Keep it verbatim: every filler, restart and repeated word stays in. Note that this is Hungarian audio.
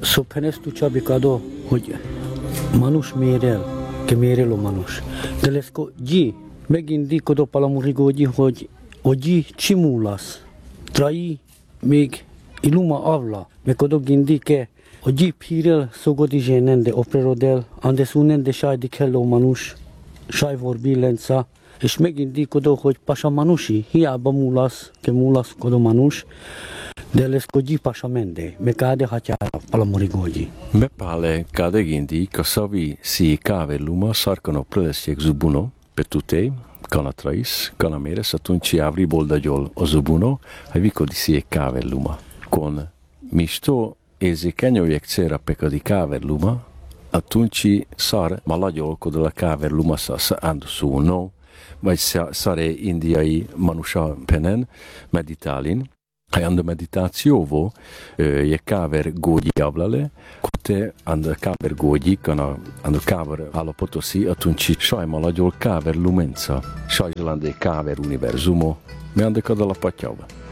Sophenestu chabicado, hogy manus mérel, que mérelo manus. De lesko gyi, megint dikodó palamurigógyi, hogy ogyi csimulas, trai még iluma avla, mekodo gindike, ogyi pirel szogodi zsénende operodel, andes unende sajdik hello manus, sajvor billenca, és megint dikodó, hogy pasa manusi, hiába mulas, que mulas kodo manus, de lesko gyi pasa mende, me kade hatyára palamurigógyi. Me pale kade gindi, ka savi si kávelluma sarkano prelesjek zubuno, petutei, kanatrais, kanameres, atunci avri boldagyol o zubuno, hai vikodi si e kávelluma. Con misto ezi kenyojek cera pekadi kávelluma, atunci sar malagyol kodola kávelluma sa andusuno, vagy sare indiai manusa penen meditálin, hai ando meditációvo je káver gógyi avlale, kote ando káver gógyi, kana ando káver állapotosi, atunci sajma lagyol káver lumenca, sajzolande káver univerzumo, me ande kadala patyava.